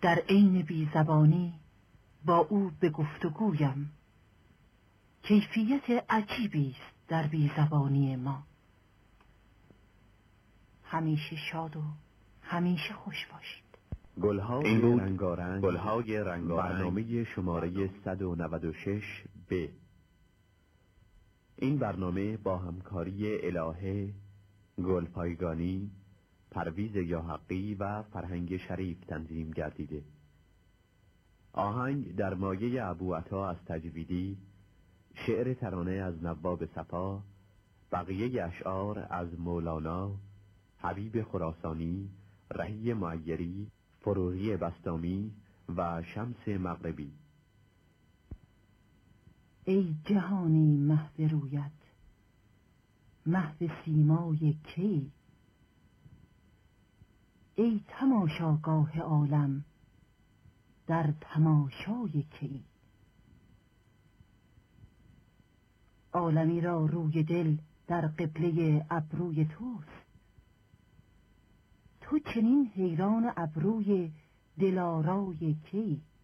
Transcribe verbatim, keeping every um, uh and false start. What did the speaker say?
در عین بی زبانی با او به گفتگویم. کیفیت عجیبی است در بی زبانی ما. همیشه شاد و همیشه خوش باشید. گلهای رنگارنگ، گلهای رنگارنگ، برنامه شماره صد و نود و شش ب. این برنامه با همکاری الهه، گلپایگانی، پرویز یاحقی و فرهنگ شریف تنظیم گردیده. آهنگ در مایه ابوعطا از تجویدی، شعر ترانه از نواب صفا، بقیه اشعار از مولانا، حبیب خراسانی، رهی معیری، فروغی بستامی و شمس مغربی. ای جهانی محو رویت، محو سیمای کی؟ ای تماشاگاه عالم، در تماشای کی؟ عالمی را روی دل در قبله ابروی توست. تو چنین حیران ابروی دلارای کی؟